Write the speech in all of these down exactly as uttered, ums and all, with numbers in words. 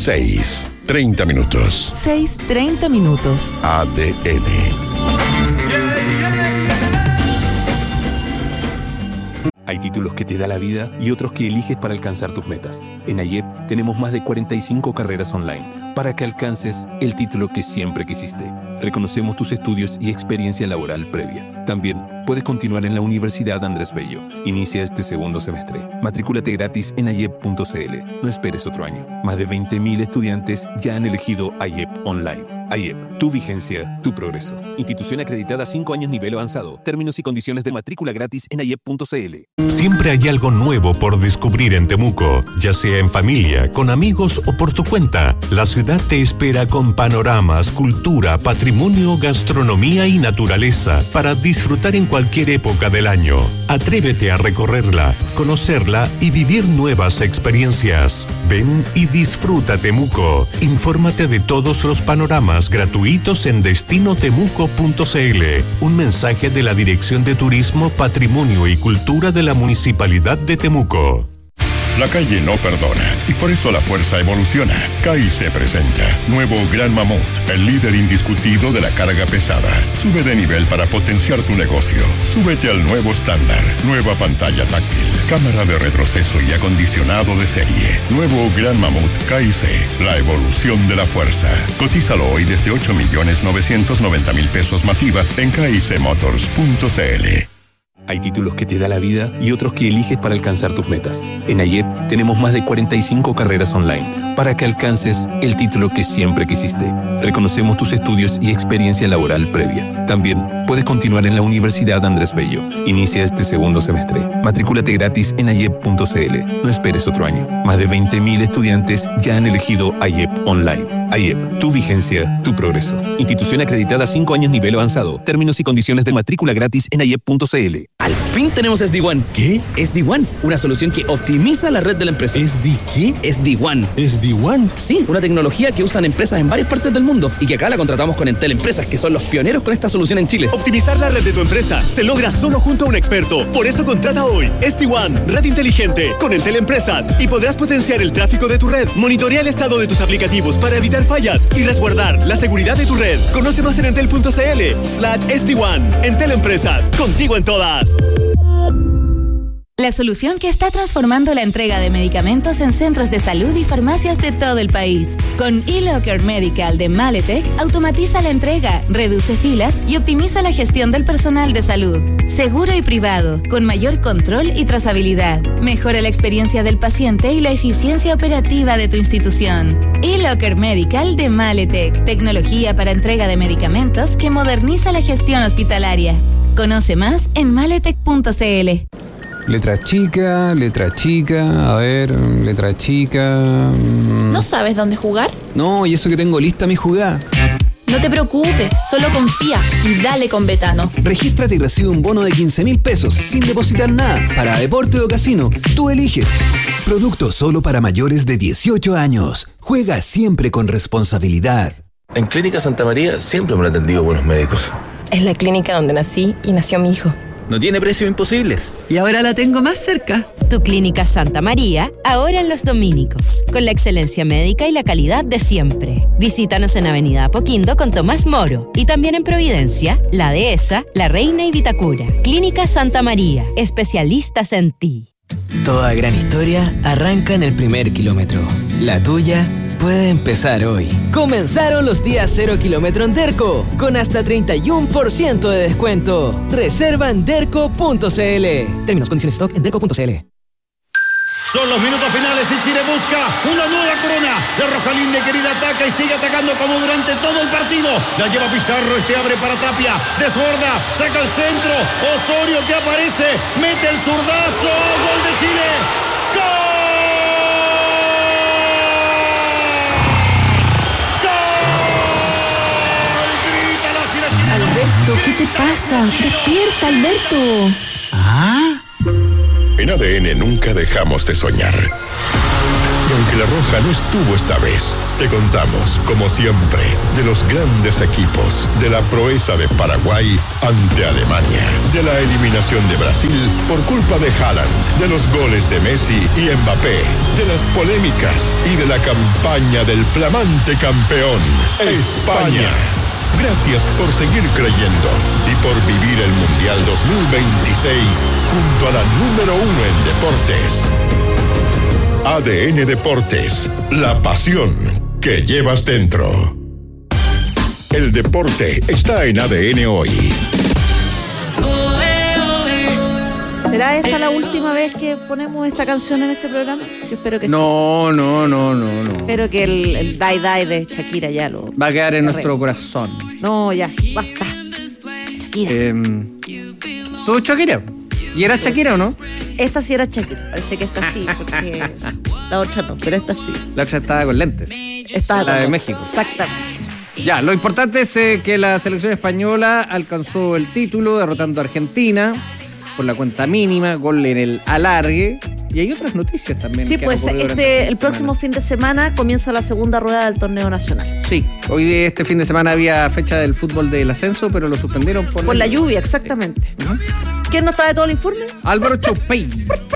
seis, treinta minutos. seis, treinta minutos. A D N. Hay títulos que te da la vida y otros que eliges para alcanzar tus metas. En AYEP tenemos más de cuarenta y cinco carreras online para que alcances el título que siempre quisiste. Reconocemos tus estudios y experiencia laboral previa. También puedes continuar en la Universidad Andrés Bello. Inicia este segundo semestre. Matrículate gratis en ayep punto c l. No esperes otro año. Más de veinte mil estudiantes ya han elegido AYEP Online. AYEP, tu vigencia, tu progreso. Institución acreditada cinco años nivel avanzado. Términos y condiciones de matrícula gratis en ayep punto c l. Siempre hay algo nuevo por descubrir en Temuco, ya sea en familia, con amigos o por tu cuenta. La ciudad te espera con panoramas, cultura, patrimonio, gastronomía y naturaleza para disfrutar en cualquier época del año. Atrévete a recorrerla, conocerla y vivir nuevas experiencias. Ven y disfruta Temuco. Infórmate de todos los panoramas gratuitos en destino temuco punto c l. Un mensaje de la Dirección de Turismo, Patrimonio y Cultura de la Municipalidad de Temuco. La calle no perdona y por eso la fuerza evoluciona. C A I C presenta nuevo Gran Mamut, el líder indiscutido de la carga pesada. Sube de nivel para potenciar tu negocio. Súbete al nuevo estándar. Nueva pantalla táctil, cámara de retroceso y acondicionado de serie. Nuevo Gran Mamut C A I C, la evolución de la fuerza. Cotízalo hoy desde ocho millones novecientos noventa mil pesos masiva en k i c motors punto c l. Hay títulos que te da la vida y otros que eliges para alcanzar tus metas. En AYEP tenemos más de cuarenta y cinco carreras online para que alcances el título que siempre quisiste. Reconocemos tus estudios y experiencia laboral previa. También puedes continuar en la Universidad Andrés Bello. Inicia este segundo semestre. Matrículate gratis en ayep punto c l. No esperes otro año. Más de veinte mil estudiantes ya han elegido AYEP Online. AYEP, tu vigencia, tu progreso. Institución acreditada cinco años nivel avanzado. Términos y condiciones de matrícula gratis en ayep punto c l. Al fin tenemos S D One. ¿Qué? S D One, una solución que optimiza la red de la empresa. ¿S D qué? S D One. ¿S D One? Sí, una tecnología que usan empresas en varias partes del mundo y que acá la contratamos con Entel Empresas, que son los pioneros con esta solución en Chile. Optimizar la red de tu empresa se logra solo junto a un experto. Por eso contrata hoy S D One, red inteligente, con Entel Empresas, y podrás potenciar el tráfico de tu red, monitorear el estado de tus aplicativos para evitar fallas y resguardar la seguridad de tu red. Conoce más en entel punto c l slash S D One. Entel Empresas, contigo en todas. La solución que está transformando la entrega de medicamentos en centros de salud y farmacias de todo el país. Con eLocker Medical de Maletec, automatiza la entrega, reduce filas y optimiza la gestión del personal de salud. Seguro y privado, con mayor control y trazabilidad. Mejora la experiencia del paciente y la eficiencia operativa de tu institución. eLocker Medical de Maletec, tecnología para entrega de medicamentos que moderniza la gestión hospitalaria. Conoce más en maletec punto c l. Letra chica, letra chica, a ver, letra chica... Mmm. ¿No sabes dónde jugar? No, y eso que tengo lista mi jugada. No te preocupes, solo confía y dale con Betano. Regístrate y recibe un bono de quince mil pesos sin depositar nada para deporte o casino. Tú eliges. Producto solo para mayores de dieciocho años. Juega siempre con responsabilidad. En Clínica Santa María siempre me han atendido buenos médicos. Es la clínica donde nací y nació mi hijo. No tiene precios imposibles. Y ahora la tengo más cerca. Tu Clínica Santa María, ahora en Los Dominicos, con la excelencia médica y la calidad de siempre. Visítanos en Avenida Apoquindo con Tomás Moro y también en Providencia, La Dehesa, La Reina y Vitacura. Clínica Santa María, especialistas en ti. Toda gran historia arranca en el primer kilómetro. La tuya puede empezar hoy. Comenzaron los días cero kilómetro en Derco, con hasta treinta y uno por ciento de descuento. Reserva en derco punto c l. Términos, condiciones, stock en derco punto c l. Son los minutos finales y Chile busca una nueva corona. La Rojalinde querida ataca y sigue atacando como durante todo el partido. La lleva Pizarro, este abre para Tapia. Desborda, saca el centro. Osorio que aparece, mete el zurdazo. Gol de Chile. ¡Gol! Alberto, ¿qué te pasa? Despierta, Alberto. ¿Ah? En A D N nunca dejamos de soñar. Y aunque Águila Roja no estuvo esta vez. Te contamos, como siempre, de los grandes equipos, de la proeza de Paraguay ante Alemania, de la eliminación de Brasil por culpa de Haaland, de los goles de Messi y Mbappé, de las polémicas y de la campaña del flamante campeón, España. Gracias por seguir creyendo y por vivir el Mundial dos mil veintiséis junto a la número uno en deportes. A D N Deportes, la pasión que llevas dentro. El deporte está en A D N hoy. ¿Será esta la última vez que ponemos esta canción en este programa? Yo espero que no, sí. No, no, no, no. Espero que el, el Die Die de Shakira ya lo... Va a quedar en nuestro corazón. No, ya, basta. Shakira. Eh, ¿Tú Shakira? ¿Y era Shakira o no? Esta sí era Shakira. Parece que esta sí, porque la otra no, pero esta sí. La otra estaba con lentes. Estaba la con... de México. Exactamente. Ya, lo importante es eh, que la selección española alcanzó el título derrotando a Argentina por la cuenta mínima, gol en el alargue. Y hay otras noticias también. Sí, pues este el próximo fin de semana comienza la segunda rueda del torneo nacional. Sí, hoy de este fin de semana había fecha del fútbol del ascenso, pero lo suspendieron por, por la lluvia. lluvia exactamente. Sí. Uh-huh. ¿Quién nos trae todo el informe? Álvaro Choupey.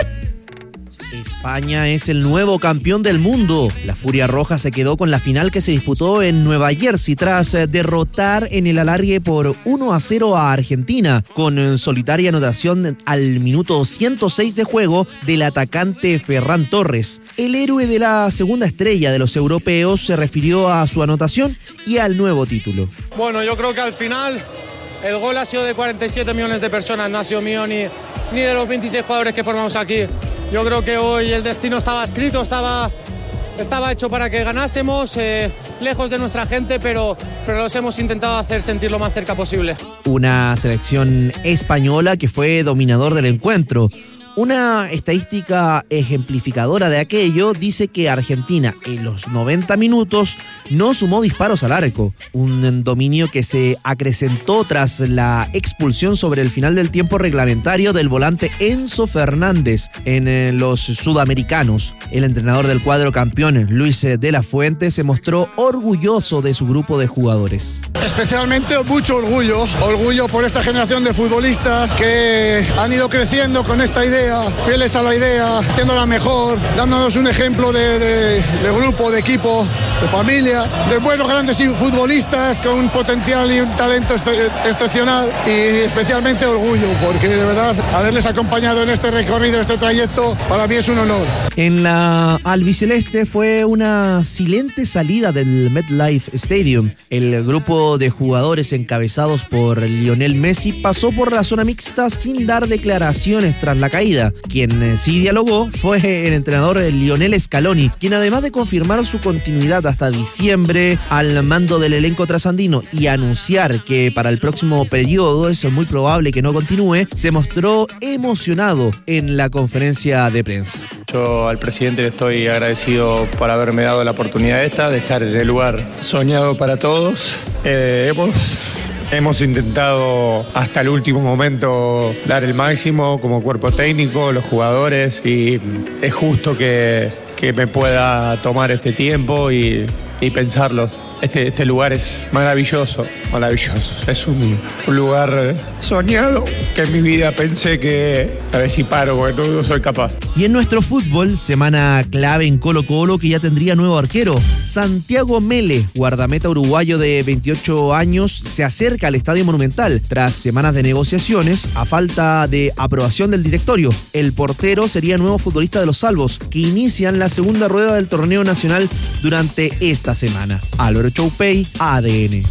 España es el nuevo campeón del mundo. La Furia Roja se quedó con la final que se disputó en Nueva Jersey tras derrotar en el alargue por uno a cero a Argentina, con solitaria anotación al minuto ciento seis de juego del atacante Ferran Torres. El héroe de la segunda estrella de los europeos se refirió a su anotación y al nuevo título. Bueno, yo creo que al final el gol ha sido de cuarenta y siete millones de personas, no ha sido mío ni, ni de los veintiséis jugadores que formamos aquí. Yo creo que hoy el destino estaba escrito, estaba, estaba hecho para que ganásemos, eh, lejos de nuestra gente, pero, pero los hemos intentado hacer sentir lo más cerca posible. Una selección española que fue dominador del encuentro. Una estadística ejemplificadora de aquello dice que Argentina en los noventa minutos no sumó disparos al arco, un dominio que se acrecentó tras la expulsión sobre el final del tiempo reglamentario del volante Enzo Fernández en los sudamericanos. El entrenador del cuadro campeón, Luis de la Fuente, se mostró orgulloso de su grupo de jugadores. Especialmente mucho orgullo, orgullo por esta generación de futbolistas que han ido creciendo con esta idea, fieles a la idea, haciéndola mejor, dándonos un ejemplo de, de, de grupo, de equipo, de familia, de buenos grandes futbolistas con un potencial y un talento este, excepcional, y especialmente orgullo, porque de verdad haberles acompañado en este recorrido, este trayecto, para mí es un honor. En la albiceleste fue una silente salida del MetLife Stadium. El grupo de jugadores encabezados por Lionel Messi pasó por la zona mixta sin dar declaraciones tras la caída. Quien sí dialogó fue el entrenador Lionel Scaloni, quien además de confirmar su continuidad hasta diciembre al mando del elenco trasandino y anunciar que para el próximo periodo es muy probable que no continúe, se mostró emocionado en la conferencia de prensa. Yo al presidente le estoy agradecido por haberme dado la oportunidad esta de estar en el lugar soñado para todos. Eh, hemos... Hemos intentado hasta el último momento dar el máximo como cuerpo técnico, los jugadores, y es justo que, que me pueda tomar este tiempo y, y pensarlo. Este, este lugar es maravilloso, maravilloso. Es un, un lugar soñado que en mi vida pensé que a ver si paro, porque no, no soy capaz. Y en nuestro fútbol, semana clave en Colo Colo, que ya tendría nuevo arquero. Santiago Mele, guardameta uruguayo de veintiocho años, se acerca al Estadio Monumental tras semanas de negociaciones a falta de aprobación del directorio. El portero sería nuevo futbolista de los Salvos, que inician la segunda rueda del torneo nacional durante esta semana. Álvaro Choupey, A D N.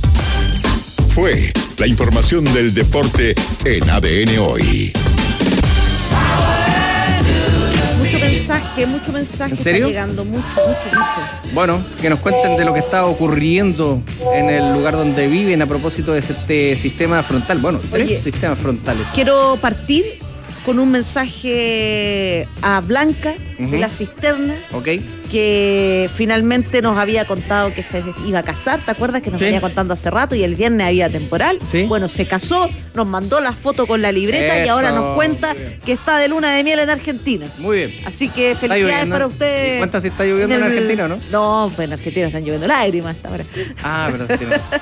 Fue la información del deporte en A D N hoy. Mucho mensaje, mucho mensaje. ¿En serio? Está llegando, mucho, mucho, mucho. Bueno, que nos cuenten de lo que está ocurriendo en el lugar donde viven a propósito de este sistema frontal. Bueno, tres Oye, sistemas frontales. Quiero partir con un mensaje a Blanca uh-huh. de la Cisterna, okay. que finalmente nos había contado que se iba a casar. ¿Te acuerdas que nos sí. venía contando hace rato y el viernes había temporal? ¿Sí? Bueno, se casó, nos mandó la foto con la libreta Eso. y ahora nos cuenta que está de luna de miel en Argentina. Muy bien. Así que felicidades para usted. ¿Cuántas si está lloviendo en, el... en Argentina o no? No, pues en Argentina están lloviendo lágrimas hasta ahora. Ah, verdad, tienes razón.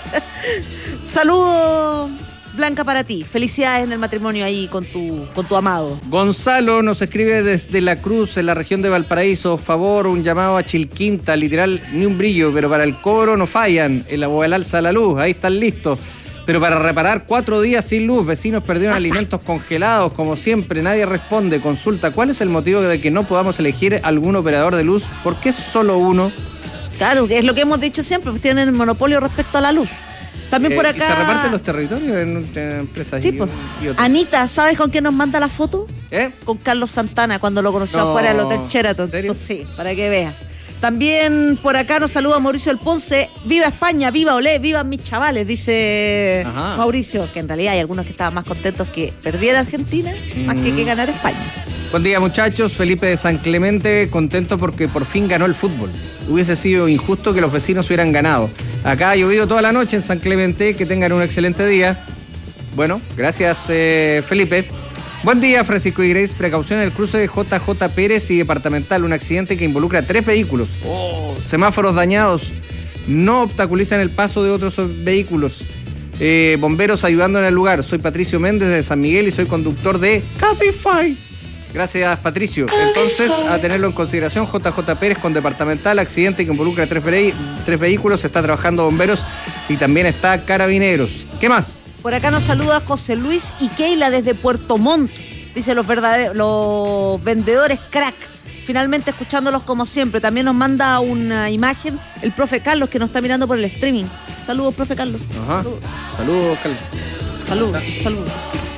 Saludos, Blanca, para ti. Felicidades en el matrimonio ahí con tu, con tu amado. Gonzalo nos escribe desde La Cruz, en la región de Valparaíso. Favor, un llamado a Chilquinta, literal, ni un brillo, pero para el cobro no fallan. El abuelo alza la luz, ahí están listos. Pero para reparar cuatro días sin luz, vecinos perdieron alimentos congelados, como siempre, nadie responde. Consulta, ¿cuál es el motivo de que no podamos elegir algún operador de luz? ¿Por qué solo uno? Claro, que es lo que hemos dicho siempre, pues tienen el monopolio respecto a la luz. También eh, por acá... ¿Y se reparten los territorios en, en empresas? Sí, y, pues. Y Anita, ¿sabes con quién nos manda la foto? ¿Eh? Con Carlos Santana, cuando lo conoció no. afuera del Hotel Sheraton. ¿En serio? Sí, para que veas. También por acá nos saluda Mauricio del Ponce. ¡Viva España! ¡Viva Olé! ¡Vivan mis chavales! Dice Ajá. Mauricio, que en realidad hay algunos que estaban más contentos que perdiera Argentina, mm. más que que ganara España. Buen día, muchachos. Felipe de San Clemente, contento porque por fin ganó el fútbol. Hubiese sido injusto que los vecinos hubieran ganado. Acá ha llovido toda la noche en San Clemente. Que tengan un excelente día. Bueno, gracias, eh, Felipe. Buen día, Francisco y Grace. Precaución en el cruce de J J Pérez y Departamental. Un accidente que involucra a tres vehículos. Oh, semáforos dañados. No obstaculizan el paso de otros vehículos. Eh, bomberos ayudando en el lugar. Soy Patricio Méndez de San Miguel y soy conductor de Cabify. Gracias, Patricio. Entonces, a tenerlo en consideración, J J Pérez con Departamental, accidente que involucra a tres, ve- tres vehículos, está trabajando bomberos y también está Carabineros. ¿Qué más? Por acá nos saluda José Luis y Keila desde Puerto Montt. Dice los verdaderos, los vendedores crack. Finalmente escuchándolos como siempre. También nos manda una imagen el profe Carlos que nos está mirando por el streaming. Saludos, profe Carlos. Ajá. Saludos, Carlos. Saludos, saludos.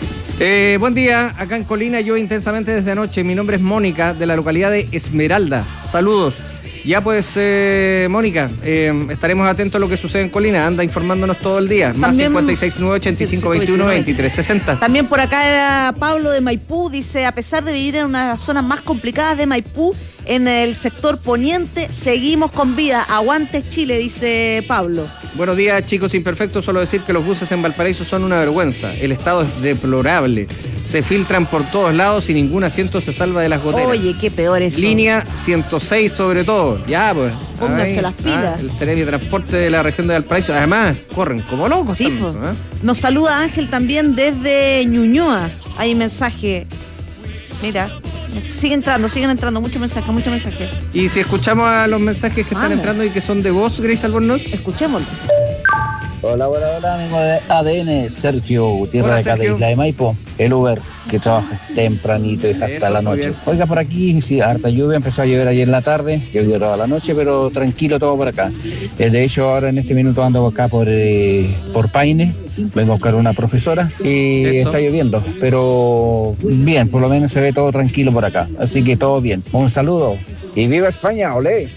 Eh, buen día, acá en Colina llueve intensamente desde anoche. Mi nombre es Mónica, de la localidad de Esmeralda. Saludos. Ya pues, eh, Mónica, eh, estaremos atentos a lo que sucede en Colina. Anda informándonos todo el día. Más cincuenta y seis nueve ochenta y cinco veintiuno veintitrés sesenta. También por acá era Pablo de Maipú. Dice, a pesar de vivir en una de las zonas más complicadas de Maipú, en el sector poniente, seguimos con vida. Aguante Chile, dice Pablo. Buenos días, chicos imperfectos. Solo decir que los buses en Valparaíso son una vergüenza. El estado es deplorable. Se filtran por todos lados y ningún asiento se salva de las goteras. Oye, qué peor eso. Línea ciento seis sobre todo. Ya, pues. Pónganse ahí, las pilas. Ah, el Seremi de Transporte de la región de Valparaíso. Además, corren como locos. Sí, también, pues. ¿eh? Nos saluda Ángel también desde Ñuñoa. Hay mensaje. Mira, sigue entrando, siguen entrando. Muchos mensajes, muchos mensajes. Y si escuchamos a los mensajes que Vamos. están entrando y que son de voz, Grace Albornoz. Escuchémoslo. Hola, hola, hola, amigo de A D N, Sergio Gutiérrez, de acá de Isla de Maipo, el Uber, que trabaja tempranito y hasta Eso, la noche. Oiga, por aquí, sí, harta lluvia, empezó a llover ayer en la tarde, llovió toda la noche, pero tranquilo todo por acá. Eh, de hecho, ahora en este minuto ando acá por, eh, por Paine, vengo a buscar una profesora y Eso. está lloviendo, pero bien, por lo menos se ve todo tranquilo por acá, así que todo bien. Un saludo y viva España, olé.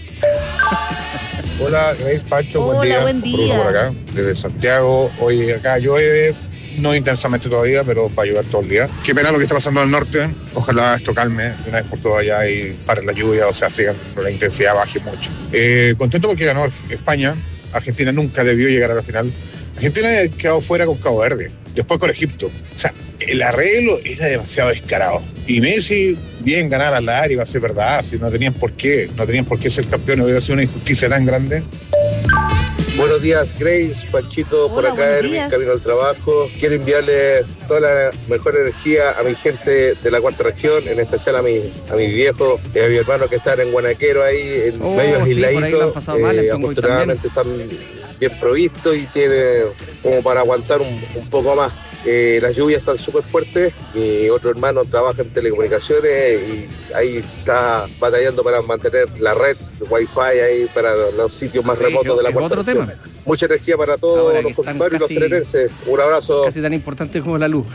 Hola, Grace, Pancho, Hola, buen día. buen día. Por acá, desde Santiago. Hoy acá llueve, no intensamente todavía, pero va a llover todo el día. Qué pena lo que está pasando al norte. Ojalá esto calme de una vez por todas allá y pare la lluvia, o sea, sigan, la intensidad baje mucho. Eh, contento porque ganó España. Argentina nunca debió llegar a la final. Argentina ha quedado fuera con Cabo Verde, después con Egipto. O sea, el arreglo era demasiado descarado. Y Messi, bien, ganar al área iba a ser verdad, si no tenían por qué, no tenían por qué ser campeones, hubiera sido una injusticia tan grande. Buenos días, Grace, Panchito, Hola, por acá en mi camino al trabajo. Quiero enviarle toda la mejor energía a mi gente de la cuarta región, en especial a mi, a mi viejo y a mi hermano que están en Guanaquero, ahí en oh, medio sí, aisladitos. Eh, afortunadamente están bien provistos y tiene como para aguantar un, un poco más. Eh, las lluvias están súper fuertes, mi otro hermano trabaja en telecomunicaciones y ahí está batallando para mantener la red wifi ahí para los sitios más sí, remotos de la cuarta región. Mucha energía para todos los compadres y los serenenses. Un abrazo. Casi tan importante como la luz.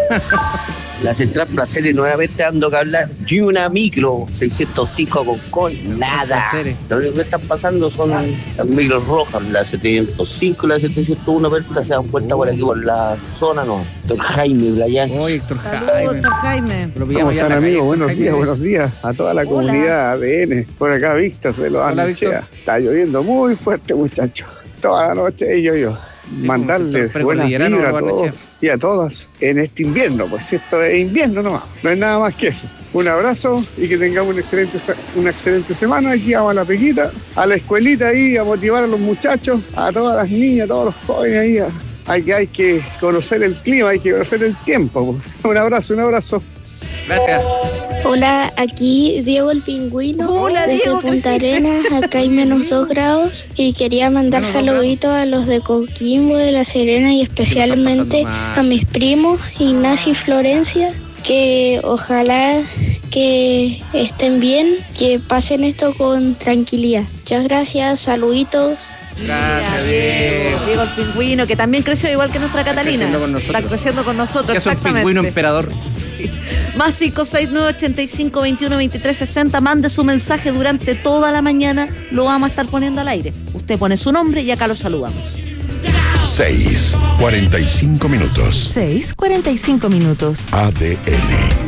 La central Placeres nuevamente dando que hablar de una micro seiscientos cinco con con nada. Lo único que están pasando son las micros rojas, la setecientos cinco y la setecientos uno, pero se dan cuenta por aquí por la zona, no hermano, doctor Jaime Blayán. Oye, doctor Saludos, doctor Jaime. ¿Cómo están, amigos? Buenos días, buenos días a toda la Hola. comunidad A D N. Por acá, Víctor, de los Hola, Arnechea. Está lloviendo muy fuerte, muchachos. Toda la noche y yo, yo. Sí, Mandarles como buenas sector vibras a precordillerano, todos y a todas en este invierno. Pues esto es invierno nomás, no es nada más que eso. Un abrazo y que tengamos una excelente, una excelente semana. Aquí vamos a la pequita, a la escuelita ahí, a motivar a los muchachos, a todas las niñas, a todos los jóvenes ahí. A, hay, que, hay que conocer el clima, hay que conocer el tiempo. Pues. Un abrazo, un abrazo. Gracias. Hola, aquí Diego el Pingüino. Hola, desde Diego, Punta ¿qué Arenas, acá hay menos dos grados. Y quería mandar Menos dos saluditos a los de Coquimbo, de La Serena y especialmente mal. a mis primos Ignacio y Florencia, que ojalá que estén bien, que pasen esto con tranquilidad. Muchas gracias, saluditos. Gracias, Mira, Diego. Diego el Pingüino, que también creció igual que nuestra Catalina. creciendo con nosotros. Está creciendo con nosotros, Que es un exactamente. pingüino emperador. Sí. Más cinco seis nueve ochenta y cinco veintiuno veintitrés sesenta. Mande su mensaje durante toda la mañana. Lo vamos a estar poniendo al aire. Usted pone su nombre y acá lo saludamos. seis, cuarenta y cinco minutos. seis cuarenta y cinco minutos. A D N.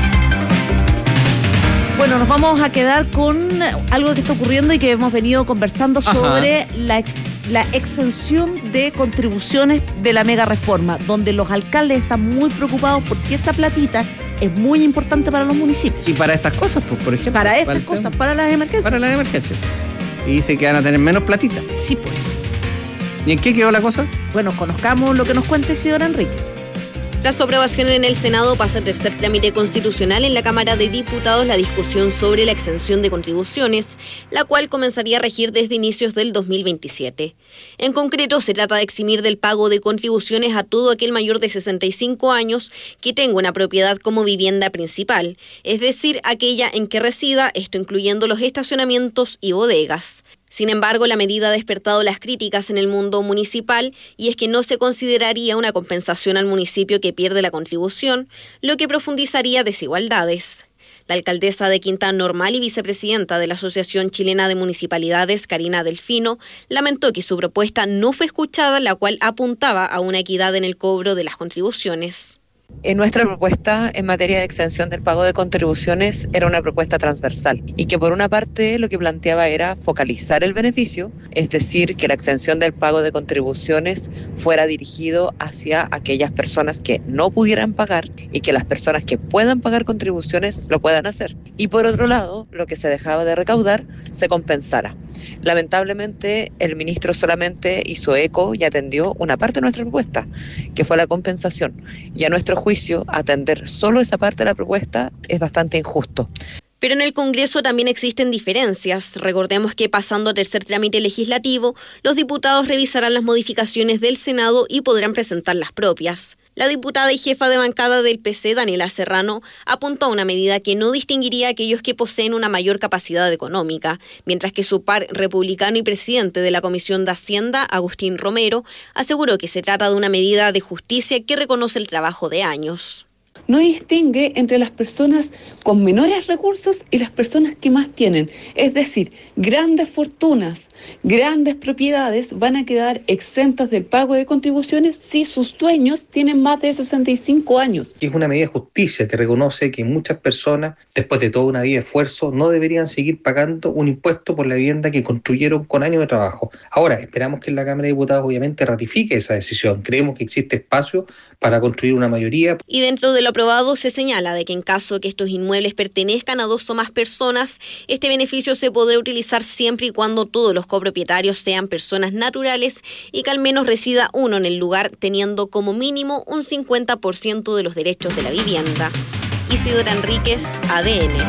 Bueno, nos vamos a quedar con algo que está ocurriendo y que hemos venido conversando Ajá. sobre la, ex- la exención de contribuciones de la mega reforma, donde los alcaldes están muy preocupados porque esa platita es muy importante para los municipios. Y para estas cosas, pues, por ejemplo. Para estas el cosas, tema. para las emergencias. Para las emergencias. Y dice que van a tener menos platita. Sí, pues. ¿Y en qué quedó la cosa? Bueno, conozcamos lo que nos cuenta Isidora Enríquez. Tras su aprobación en el Senado, pasa a tercer trámite constitucional en la Cámara de Diputados la discusión sobre la exención de contribuciones, la cual comenzaría a regir desde inicios del dos mil veintisiete. En concreto, se trata de eximir del pago de contribuciones a todo aquel mayor de sesenta y cinco años que tenga una propiedad como vivienda principal, es decir, aquella en que resida, esto incluyendo los estacionamientos y bodegas. Sin embargo, la medida ha despertado las críticas en el mundo municipal y es que no se consideraría una compensación al municipio que pierde la contribución, lo que profundizaría desigualdades. La alcaldesa de Quinta Normal y vicepresidenta de la Asociación Chilena de Municipalidades, Karina Delfino, lamentó que su propuesta no fue escuchada, la cual apuntaba a una equidad en el cobro de las contribuciones. En nuestra propuesta en materia de exención del pago de contribuciones era una propuesta transversal y que por una parte lo que planteaba era focalizar el beneficio, es decir, que la exención del pago de contribuciones fuera dirigido hacia aquellas personas que no pudieran pagar y que las personas que puedan pagar contribuciones lo puedan hacer. Y por otro lado, lo que se dejaba de recaudar se compensara. Lamentablemente, el ministro solamente hizo eco y atendió una parte de nuestra propuesta, que fue la compensación. Y a nuestro juicio, atender solo esa parte de la propuesta es bastante injusto. Pero en el Congreso también existen diferencias. Recordemos que pasando a tercer trámite legislativo, los diputados revisarán las modificaciones del Senado y podrán presentar las propias. La diputada y jefa de bancada del P C, Daniela Serrano, apuntó a una medida que no distinguiría a aquellos que poseen una mayor capacidad económica, mientras que su par republicano y presidente de la Comisión de Hacienda, Agustín Romero, aseguró que se trata de una medida de justicia que reconoce el trabajo de años. No distingue entre las personas con menores recursos y las personas que más tienen. Es decir, grandes fortunas, grandes propiedades van a quedar exentas del pago de contribuciones si sus dueños tienen más de sesenta y cinco años. Es una medida de justicia que reconoce que muchas personas, después de toda una vida de esfuerzo, no deberían seguir pagando un impuesto por la vivienda que construyeron con años de trabajo. Ahora, esperamos que en la Cámara de Diputados obviamente ratifique esa decisión. Creemos que existe espacio para construir una mayoría. Y dentro de lo aprobado se señala de que en caso que estos inmuebles pertenezcan a dos o más personas, este beneficio se podrá utilizar siempre y cuando todos los copropietarios sean personas naturales y que al menos resida uno en el lugar, teniendo como mínimo un cincuenta por ciento de los derechos de la vivienda. Isidora Enríquez, A D N.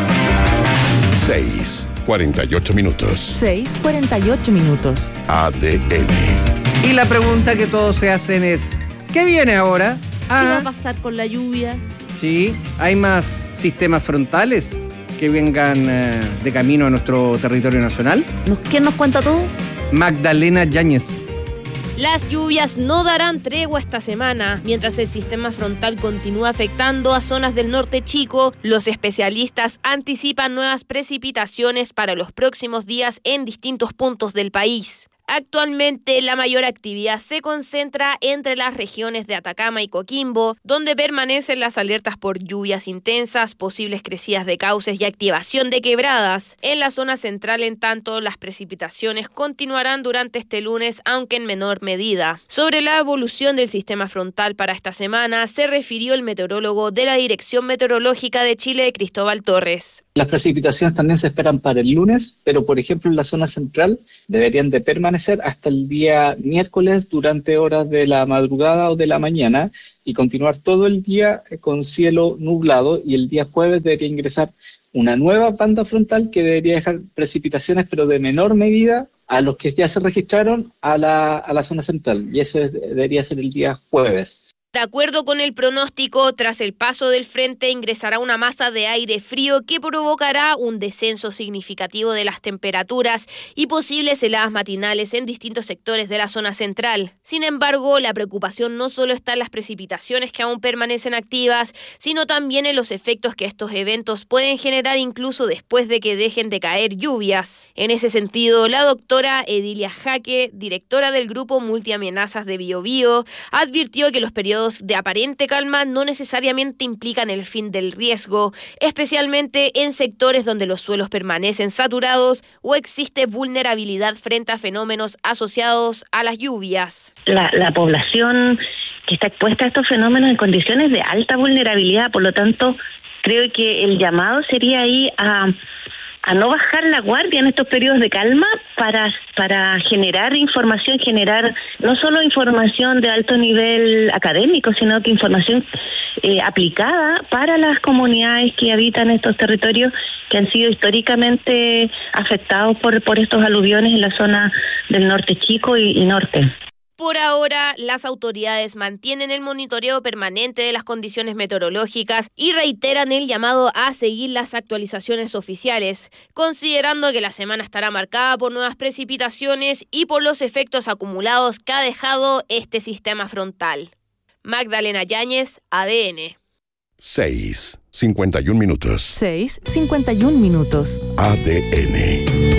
seis, cuarenta y ocho minutos. seis, cuarenta y ocho minutos. A D N. Y la pregunta que todos se hacen es, ¿qué viene ahora? ¿Qué va a pasar con la lluvia? Sí, hay más sistemas frontales que vengan eh, de camino a nuestro territorio nacional. ¿Quién nos cuenta todo? Magdalena Yáñez. Las lluvias no darán tregua esta semana. Mientras el sistema frontal continúa afectando a zonas del norte chico, los especialistas anticipan nuevas precipitaciones para los próximos días en distintos puntos del país. Actualmente la mayor actividad se concentra entre las regiones de Atacama y Coquimbo, donde permanecen las alertas por lluvias intensas, posibles crecidas de cauces y activación de quebradas. En la zona central, en tanto, las precipitaciones continuarán durante este lunes, aunque en menor medida. Sobre la evolución del sistema frontal para esta semana, se refirió el meteorólogo de la Dirección Meteorológica de Chile, Cristóbal Torres. Las precipitaciones también se esperan para el lunes, pero por ejemplo en la zona central deberían de permanecer hasta el día miércoles durante horas de la madrugada o de la mañana y continuar todo el día con cielo nublado, y el día jueves debería ingresar una nueva banda frontal que debería dejar precipitaciones pero de menor medida a los que ya se registraron a la, a la zona central, y eso es, debería ser el día jueves. De acuerdo con el pronóstico, tras el paso del frente ingresará una masa de aire frío que provocará un descenso significativo de las temperaturas y posibles heladas matinales en distintos sectores de la zona central. Sin embargo, la preocupación no solo está en las precipitaciones que aún permanecen activas, sino también en los efectos que estos eventos pueden generar incluso después de que dejen de caer lluvias. En ese sentido, la doctora Edilia Jaque, directora del Grupo Multiamenazas de Biobío, advirtió que los periodos de aparente calma no necesariamente implican el fin del riesgo, especialmente en sectores donde los suelos permanecen saturados o existe vulnerabilidad frente a fenómenos asociados a las lluvias. La, la población que está expuesta a estos fenómenos en condiciones de alta vulnerabilidad, por lo tanto, creo que el llamado sería ahí a... a no bajar la guardia en estos periodos de calma para para generar información, generar no solo información de alto nivel académico, sino que información eh, aplicada para las comunidades que habitan estos territorios que han sido históricamente afectados por, por estos aluviones en la zona del norte chico y, y norte. Por ahora, las autoridades mantienen el monitoreo permanente de las condiciones meteorológicas y reiteran el llamado a seguir las actualizaciones oficiales, considerando que la semana estará marcada por nuevas precipitaciones y por los efectos acumulados que ha dejado este sistema frontal. Magdalena Yáñez, A D N. seis, cincuenta y un minutos. seis, cincuenta y un minutos. A D N.